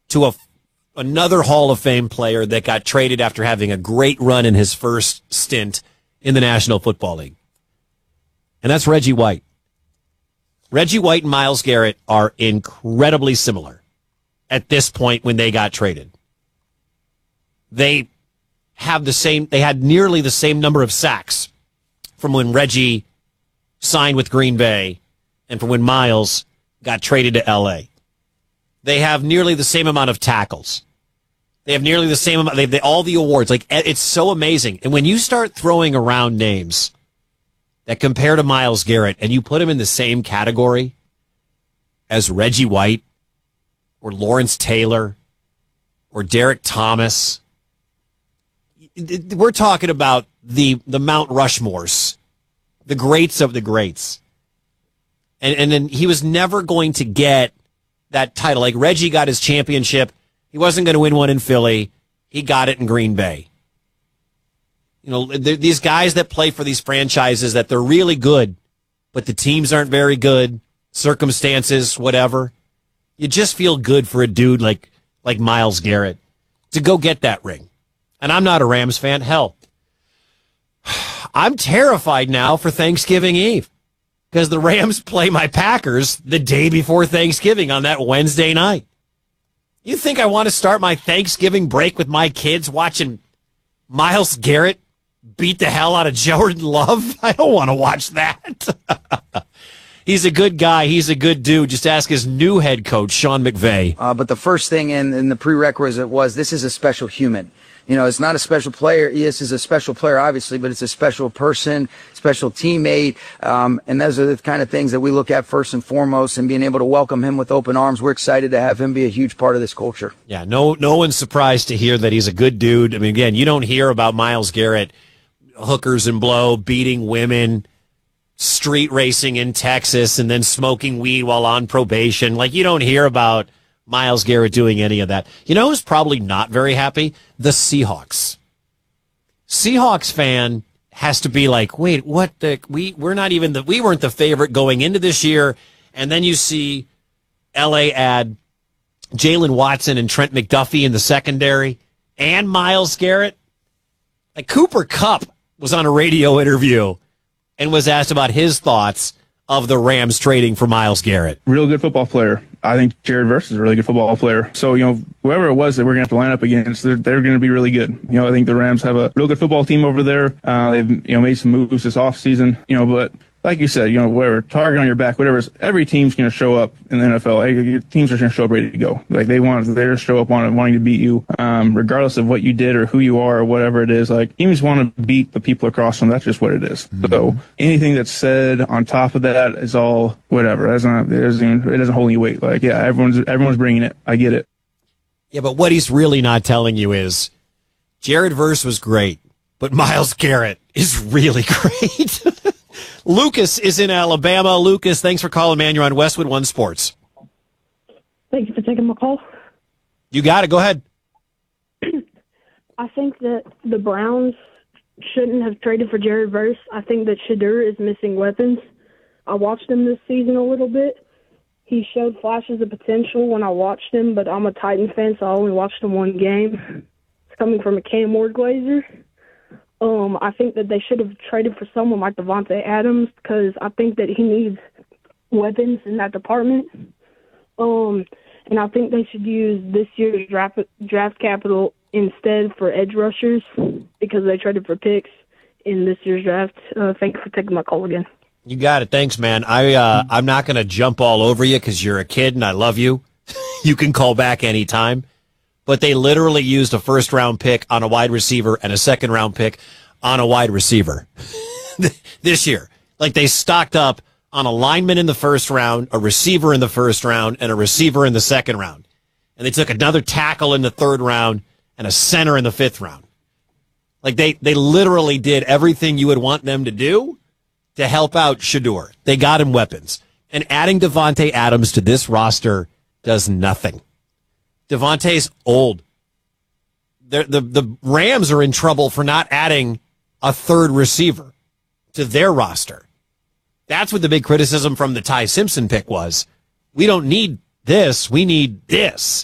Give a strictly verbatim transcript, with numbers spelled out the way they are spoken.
to a another Hall of Fame player that got traded after having a great run in his first stint in the National Football League. And that's Reggie White. Reggie White and Myles Garrett are incredibly similar at this point when they got traded. They have the same, they had nearly the same number of sacks from when Reggie signed with Green Bay and from when Myles got traded to L A. They have nearly the same amount of tackles. They have nearly the same amount. They have the, all the awards. Like, it's so amazing. And when you start throwing around names that compare to Myles Garrett and you put him in the same category as Reggie White or Lawrence Taylor or Derek Thomas, we're talking about the, the Mount Rushmores, the greats of the greats. And, and then he was never going to get that title. Like, Reggie got his championship. He wasn't going to win one in Philly. He got it in Green Bay. You know, these guys that play for these franchises that they're really good, but the teams aren't very good, circumstances, whatever. You just feel good for a dude like like Myles Garrett to go get that ring. And I'm not a Rams fan. Hell, I'm terrified now for Thanksgiving Eve because the Rams play my Packers the day before Thanksgiving on that Wednesday night. You think I want to start my Thanksgiving break with my kids watching Myles Garrett beat the hell out of Jordan Love? I don't want to watch that. He's a good guy. He's a good dude. Just ask his new head coach, Sean McVay. Uh, but the first thing in, in the prerequisite was this is a special human. You know, it's not a special player. Yes, is a special player, obviously, but it's a special person, special teammate. Um, and those are the kind of things that we look at first and foremost, and being able to welcome him with open arms. We're excited to have him be a huge part of this culture. Yeah, no, no one's surprised to hear that he's a good dude. I mean, again, you don't hear about Myles Garrett hookers and blow, beating women, street racing in Texas, and then smoking weed while on probation. Like, you don't hear about Myles Garrett doing any of that. You know who's probably not very happy? The Seahawks. Seahawks fan has to be like, wait, what the, we, we're not even the, we weren't the favorite going into this year. And then you see L A add Jalen Watson and Trent McDuffie in the secondary and Myles Garrett. Like, Cooper Kupp was on a radio interview and was asked about his thoughts of the Rams trading for Myles Garrett. Real good football player. I think Jared Verse is a really good football player. So, you know, whoever it was that we're going to have to line up against, they're, they're going to be really good. You know, I think the Rams have a real good football team over there. Uh, they've, you know, made some moves this offseason, you know, but like you said, you know, whatever, target on your back, whatever, every team's going to show up in the N F L. Your teams are going to show up ready to go. Like, they want, they just show up wanting, wanting to beat you, um, regardless of what you did or who you are or whatever it is. Like, teams want to beat the people across from them. That's just what it is. Mm-hmm. So anything that's said on top of that is all whatever. That's not, it doesn't, even, it doesn't hold any weight. Like, yeah, everyone's, everyone's bringing it. I get it. Yeah, but what he's really not telling you is Jared Verse was great, but Myles Garrett is really great. Lucas is in Alabama. Lucas, thanks for calling, man. You're on Westwood One Sports. Thank you for taking my call. You got it. Go ahead. I think that the Browns shouldn't have traded for Jared Verse. I think that Shedeur is missing weapons. I watched him this season a little bit. He showed flashes of potential when I watched him, but I'm a Titan fan, so I only watched him one game. It's coming from a Cam Ward Glazer. Um, I think that they should have traded for someone like Davante Adams because I think that he needs weapons in that department. Um, and I think they should use this year's draft, draft capital instead for edge rushers because they traded for picks in this year's draft. Uh, thank you for taking my call again. You got it. Thanks, man. I, uh, I'm not going to jump all over you because you're a kid and I love you. You can call back anytime. But they literally used a first-round pick on a wide receiver and a second-round pick on a wide receiver this year. Like, they stocked up on a lineman in the first round, a receiver in the first round, and a receiver in the second round. And they took another tackle in the third round and a center in the fifth round. Like, they, they literally did everything you would want them to do to help out Shedeur. They got him weapons. And adding Davante Adams to this roster does nothing. Davante's old. The, the the Rams are in trouble for not adding a third receiver to their roster. That's what the big criticism from the Ty Simpson pick was. We don't need this. We need this.